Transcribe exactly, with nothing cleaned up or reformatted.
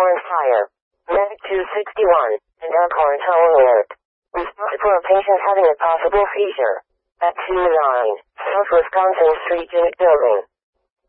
Elkhorn Fire. Medic two sixty-one, and Elkhorn Towing Alert. Respond for a patient having a possible seizure. At two nine, South Wisconsin Street Unit Building.